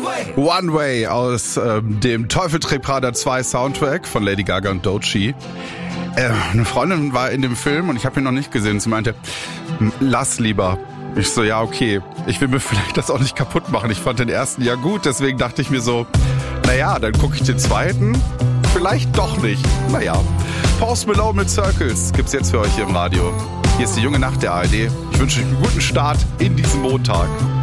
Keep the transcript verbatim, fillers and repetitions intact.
One Way aus ähm, dem Teufel trägt Prada zwei Soundtrack von Lady Gaga und Doechii. Äh, eine Freundin war in dem Film und ich habe ihn noch nicht gesehen. Sie meinte, lass lieber. Ich so, ja okay, ich will mir vielleicht das auch nicht kaputt machen. Ich fand den ersten ja gut, deswegen dachte ich mir so, naja, dann gucke ich den zweiten. Vielleicht doch nicht. Naja, Post Malone mit Circles gibt's jetzt für euch hier im Radio. Hier ist die junge Nacht der A R D. Ich wünsche euch einen guten Start in diesen Montag.